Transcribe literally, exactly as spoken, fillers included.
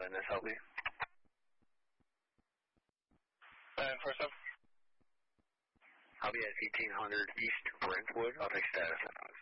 N S, help me. nine four seven. I'll be at eighteen hundred East Brentwood. I'll take status.